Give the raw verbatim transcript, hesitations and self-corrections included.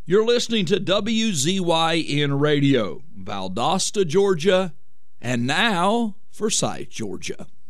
You're listening to W Z Y N Radio, Valdosta, Georgia, and now Forsyth, Georgia.